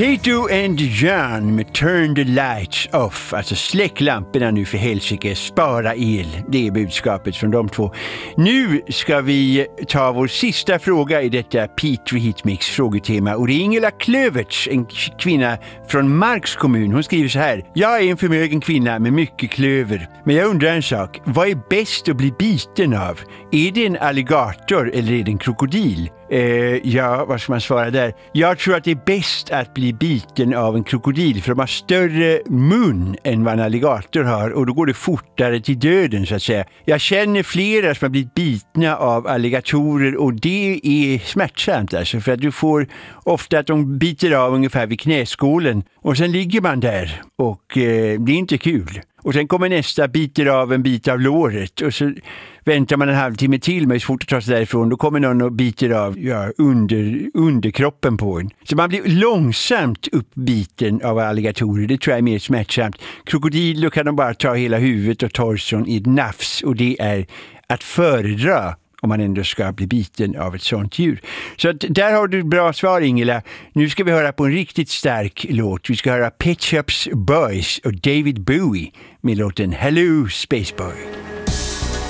Kato and John med Turn the Lights Off. Alltså släck lamporna nu för helsike, spara el. Det är budskapet från de två. Nu ska vi ta vår sista fråga i detta Petri Hitmix frågetema. Och det är Ingela Klöverts, en kvinna från Marks kommun. Hon skriver så här: jag är en förmögen kvinna med mycket klöver. Men jag undrar en sak. Vad är bäst att bli biten av? Är det en alligator eller är det en krokodil? Ja, vad ska man svara där? Jag tror att det är bäst att bli biten av en krokodil, för de har större mun än vad en alligator har, och då går det fortare till döden så att säga. Jag känner flera som har blivit bitna av alligatorer, och det är smärtsamt alltså, för att du får ofta att de biter av ungefär vid knäskålen och sen ligger man där och det är inte kul. Och sen kommer nästa, biter av en bit av låret, och så väntar man en halvtimme till, men det är svårt att ta sig därifrån. Då kommer någon och biter av underkroppen på en. Så man blir långsamt uppbiten av alligatorer. Det tror jag är mer smärtsamt. Krokodiler kan de bara ta hela huvudet och torson i ett nafs, och det är att föredra om man ändå ska bli biten av ett sånt djur. Så att där har du bra svar, Ingela. Nu ska vi höra på en riktigt stark låt. Vi ska höra Pet Shop Boys och David Bowie med låten Hello Space Boy.